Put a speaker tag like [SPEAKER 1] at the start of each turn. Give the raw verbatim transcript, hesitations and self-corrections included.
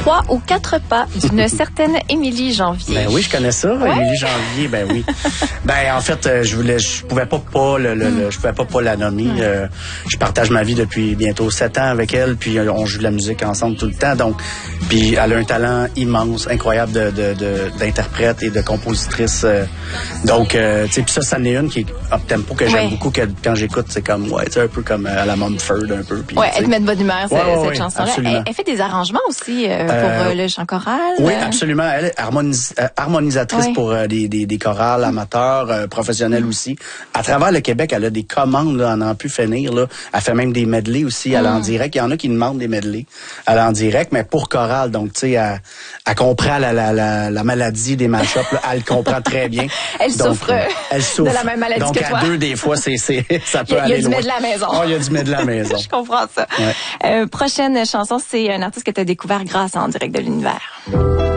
[SPEAKER 1] Trois ou quatre pas d'une certaine Émilie Janvier.
[SPEAKER 2] Ben oui, je connais ça,
[SPEAKER 1] ouais?
[SPEAKER 2] Émilie Janvier, ben oui. Ben en fait, euh, je voulais, je pouvais pas pas le, le, le je pouvais pas pas la nommer. Mm. Euh, je partage ma vie depuis bientôt sept ans avec elle, puis euh, on joue de la musique ensemble tout le temps, donc puis elle a un talent immense, incroyable de, de, de d'interprète et de compositrice. Euh, donc euh, tu sais, puis ça, ça en est une qui est up tempo que j'aime ouais. beaucoup, que quand j'écoute, c'est comme ouais, tu sais, un peu comme à la Mumford un peu. Puis,
[SPEAKER 1] ouais, elle te met de bonne humeur
[SPEAKER 2] ouais,
[SPEAKER 1] cette,
[SPEAKER 2] ouais,
[SPEAKER 1] cette
[SPEAKER 2] ouais,
[SPEAKER 1] chanson-là. Elle, elle fait des arrangements aussi euh, pour
[SPEAKER 2] euh,
[SPEAKER 1] euh, le chant choral.
[SPEAKER 2] Oui, absolument. Elle est harmonis- euh, harmonisatrice ouais. pour euh, des, des, des chorales amateurs, euh, professionnels mm. aussi. À travers le Québec, elle a des commandes, là, on en a pu finir. Là. Elle fait même des medleys aussi, mm. elle est en direct. Il y en a qui demandent des medleys. Elle est en direct, mais pour chorale. Donc, tu sais, elle, elle comprend la, la, la, la maladie des mash-ups. Là. Elle comprend très bien.
[SPEAKER 1] Elle
[SPEAKER 2] Donc,
[SPEAKER 1] souffre, euh,
[SPEAKER 2] elle souffre
[SPEAKER 1] de la même maladie
[SPEAKER 2] Donc,
[SPEAKER 1] que toi.
[SPEAKER 2] à deux, des fois, c'est, c'est, ça peut
[SPEAKER 1] il y a,
[SPEAKER 2] aller
[SPEAKER 1] Il y a du
[SPEAKER 2] loin.
[SPEAKER 1] medley à la maison.
[SPEAKER 2] Oh, il y a du medley à la maison.
[SPEAKER 1] Je comprends ça. Ouais. Euh, prochaine chanson, c'est un artiste que tu as découvert grâce à En direct de l'univers.